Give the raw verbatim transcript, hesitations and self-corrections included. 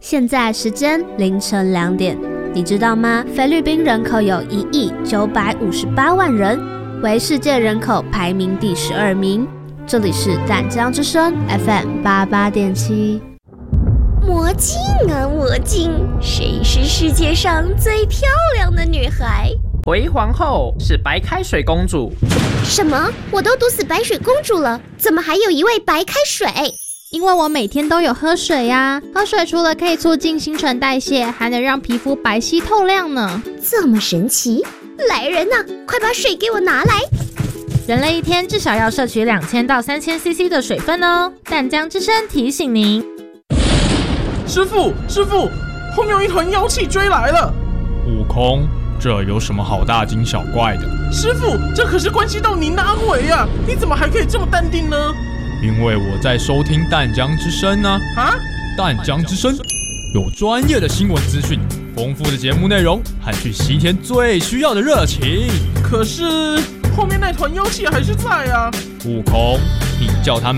现在时间凌晨两点，你知道吗？菲律宾人口有一亿九百五十八万人，为世界人口排名第十二名。这里是淡江之声 F M 八八点七。 魔镜啊魔镜，谁是世界上最漂亮的女孩？ 回皇后是白开水公主。 什么？我都毒死白水公主了，怎么还有一位白开水？ 因为我每天都有喝水呀、啊，喝水除了可以促进新陈代谢，还能让皮肤白皙透亮呢。 这么神奇！来人呐、啊，快把水给我拿来！ 人类一天至少要摄取两千到三千 C C 的水分哦。淡江之声提醒您。 师父，师父，后面有一团妖气追来了。 悟空，这有什么好大惊小怪的？ 师父，这可是关系到您的安危啊！你怎么还可以这么淡定呢？ 因为我在收听淡江之声呢、啊。 啊？ 淡江之声有专业的新闻资讯，丰富的节目内容和去西天最需要的热情。 可是后面那团妖气还是在啊。 悟空，你叫他们